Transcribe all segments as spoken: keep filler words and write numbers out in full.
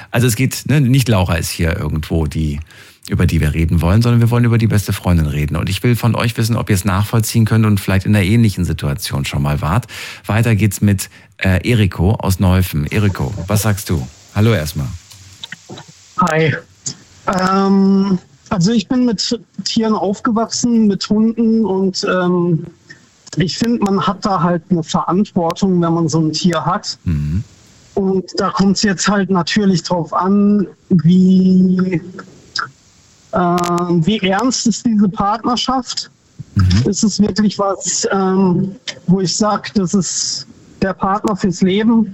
Also es geht, ne, nicht Laura ist hier irgendwo die, über die wir reden wollen, sondern wir wollen über die beste Freundin reden. Und ich will von euch wissen, ob ihr es nachvollziehen könnt und vielleicht in einer ähnlichen Situation schon mal wart. Weiter geht's mit äh, Eriko aus Neuffen. Eriko, was sagst du? Hallo erstmal. Hi. Ähm, also ich bin mit Tieren aufgewachsen, mit Hunden und ähm, ich finde, man hat da halt eine Verantwortung, wenn man so ein Tier hat. Mhm. Und da kommt es jetzt halt natürlich drauf an, wie, äh, wie ernst ist diese Partnerschaft. Mhm. Ist es wirklich was, ähm, wo ich sage, das ist der Partner fürs Leben?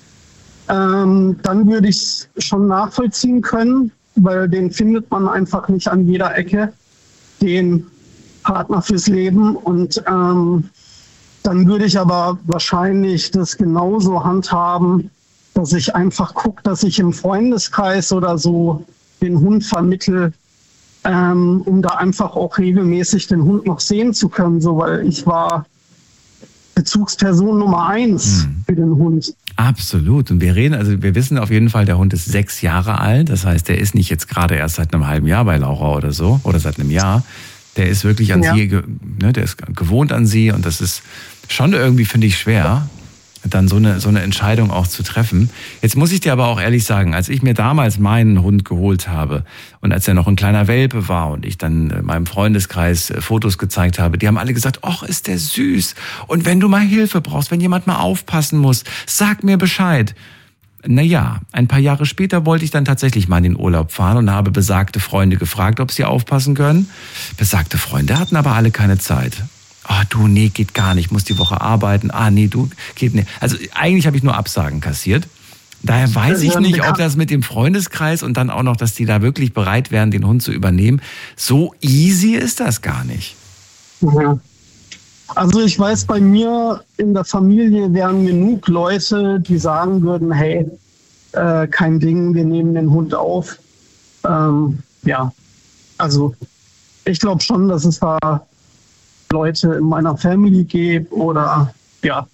Ähm, dann würde ich es schon nachvollziehen können, weil den findet man einfach nicht an jeder Ecke, den Partner fürs Leben. Und ähm, dann würde ich aber wahrscheinlich das genauso handhaben, dass ich einfach gucke, dass ich im Freundeskreis oder so den Hund vermittle, ähm, um da einfach auch regelmäßig den Hund noch sehen zu können, so, weil ich war Bezugsperson Nummer eins mhm. für den Hund. Absolut. Und wir reden, also wir wissen auf jeden Fall, der Hund ist sechs Jahre alt. Das heißt, der ist nicht jetzt gerade erst seit einem halben Jahr bei Laura oder so oder seit einem Jahr. Der ist wirklich an ja. sie, ne, der ist gewohnt an sie und das ist schon irgendwie, finde ich, schwer, dann so eine, so eine Entscheidung auch zu treffen. Jetzt muss ich dir aber auch ehrlich sagen, als ich mir damals meinen Hund geholt habe und als er noch ein kleiner Welpe war und ich dann meinem Freundeskreis Fotos gezeigt habe, die haben alle gesagt, ach, ist der süß. Und wenn du mal Hilfe brauchst, wenn jemand mal aufpassen muss, sag mir Bescheid. Naja, ein paar Jahre später wollte ich dann tatsächlich mal in den Urlaub fahren und habe besagte Freunde gefragt, ob sie aufpassen können. Besagte Freunde hatten aber alle keine Zeit. Ah, oh, du, nee, geht gar nicht, muss die Woche arbeiten. Ah, nee, du, geht nicht. Also eigentlich habe ich nur Absagen kassiert. Daher weiß ich nicht, ob das mit dem Freundeskreis und dann auch noch, dass die da wirklich bereit wären, den Hund zu übernehmen. So easy ist das gar nicht. Mhm. Also ich weiß, bei mir in der Familie wären genug Leute, die sagen würden, hey, äh, kein Ding, wir nehmen den Hund auf. Ähm, ja, also ich glaube schon, dass es da Leute in meiner Family gibt oder ja.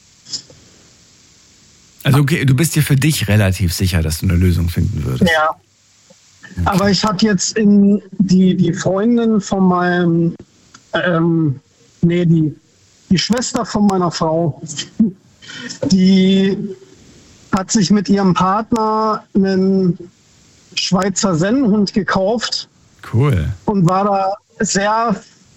Also okay, du bist dir für dich relativ sicher, dass du eine Lösung finden würdest. Ja, okay. Aber ich hatte jetzt in die, die Freundin von meinem, ähm, nee, die, die Schwester von meiner Frau, die hat sich mit ihrem Partner einen Schweizer Sennenhund gekauft. Cool. Und war da sehr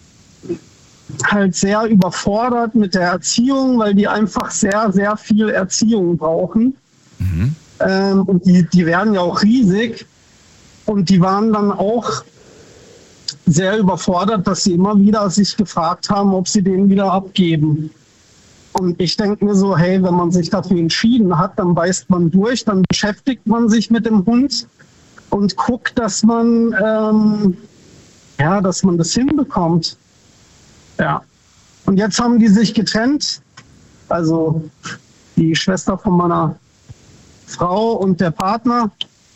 halt sehr überfordert mit der Erziehung, weil die einfach sehr, sehr viel Erziehung brauchen. Mhm. Ähm, und die, die werden ja auch riesig. Und die waren dann auch sehr überfordert, dass sie immer wieder sich gefragt haben, ob sie den wieder abgeben. Und ich denke mir so, hey, wenn man sich dafür entschieden hat, dann beißt man durch, dann beschäftigt man sich mit dem Hund und guckt, dass man, ähm, ja, dass man das hinbekommt. Ja. Und jetzt haben die sich getrennt. Also die Schwester von meiner Frau und der Partner.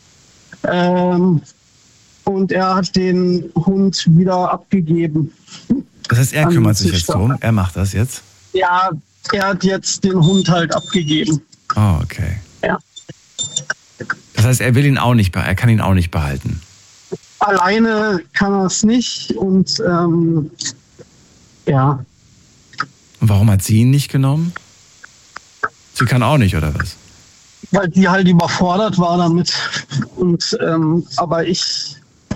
Ähm, und er hat den Hund wieder abgegeben. Das heißt, er kümmert sich jetzt drum. Er macht das jetzt? Ja, er hat jetzt den Hund halt abgegeben. Oh, okay. Ja. Das heißt, er will ihn auch nicht, er kann ihn auch nicht behalten. Alleine kann er es nicht und ähm, ja. Und warum hat sie ihn nicht genommen? Sie kann auch nicht, oder was? Weil die halt überfordert war damit. Und ähm, aber ich,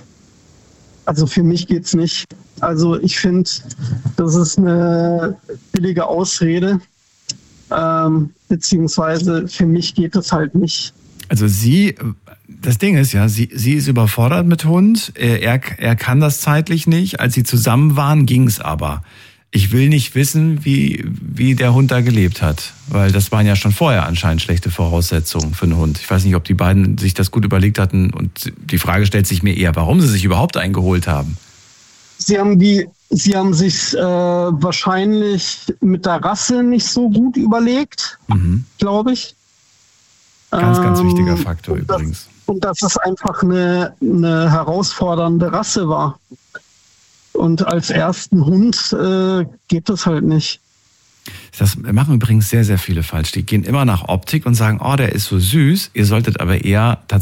also für mich geht's nicht. Also ich finde, das ist eine billige Ausrede. Ähm, beziehungsweise für mich geht es halt nicht. Also sie, das Ding ist ja, sie, sie ist überfordert mit Hund, er, er kann das zeitlich nicht. Als sie zusammen waren, ging es aber. Ich will nicht wissen, wie, wie der Hund da gelebt hat, weil das waren ja schon vorher anscheinend schlechte Voraussetzungen für einen Hund. Ich weiß nicht, ob die beiden sich das gut überlegt hatten und die Frage stellt sich mir eher, warum sie sich überhaupt eingeholt haben. Sie haben die, sie haben sich äh, wahrscheinlich mit der Rasse nicht so gut überlegt, mhm. glaube ich. Ganz, ganz ähm, wichtiger Faktor und das, übrigens. Und dass es einfach eine, eine herausfordernde Rasse war. Und als ersten Hund äh, geht das halt nicht. Das machen übrigens sehr, sehr viele falsch. Die gehen immer nach Optik und sagen, oh, der ist so süß. Ihr solltet aber eher tatsächlich